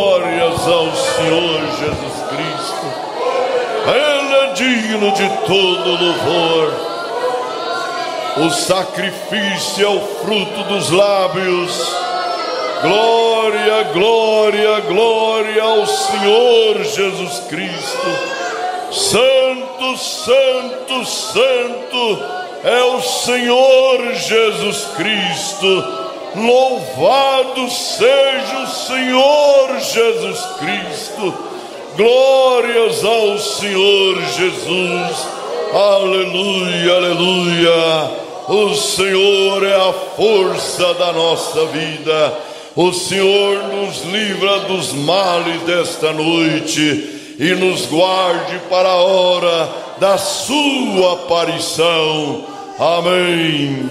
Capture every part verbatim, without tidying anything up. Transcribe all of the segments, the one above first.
Glórias ao Senhor Jesus Cristo. Ele é digno de todo louvor. O sacrifício é o fruto dos lábios. Glória, glória, glória ao Senhor Jesus Cristo. Santo, santo, santo é o Senhor Jesus Cristo. Louvado seja o Senhor Jesus Cristo. Glórias ao Senhor Jesus. Aleluia, aleluia. O Senhor é a força da nossa vida. O Senhor nos livra dos males desta noite e nos guarde para a hora da sua aparição. Amém.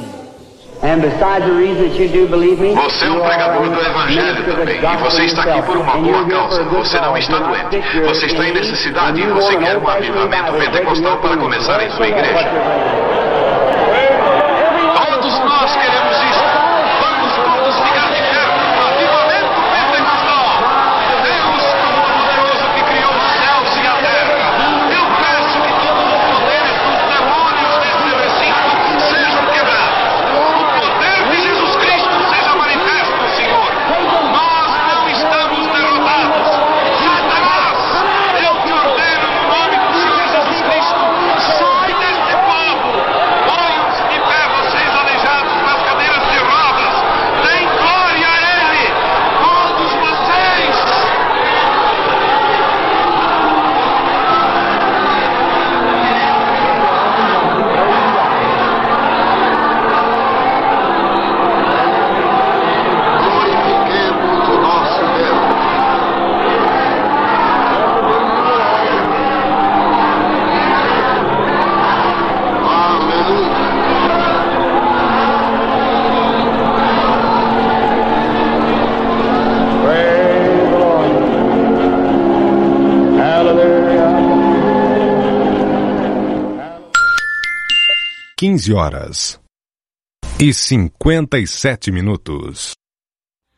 Você é um pregador do Evangelho também, e você está aqui por uma boa causa. Você não está doente, você está em necessidade e você quer um avivamento pentecostal para começar em sua igreja. Todos nós queremos isso. Vamos todos ficar de pé. Avivamento pentecostal. Deus Todo-Poderoso que criou os céus e a terra. Eu peço que todos os poderes dos demônios desse recinto sejam quebrados. O poder de Jesus Cristo seja manifesto, Senhor. Nós não estamos derrotados. Satanás, eu te ordeno no nome do Senhor Jesus Cristo. Sai deste povo. Ponham-se de pé, vocês aleijados nas cadeiras de rodas. Deem glória a Ele. Todos vocês. Glorifiquemos o nosso Deus. Aleluia. quinze horas e cinquenta e sete minutos.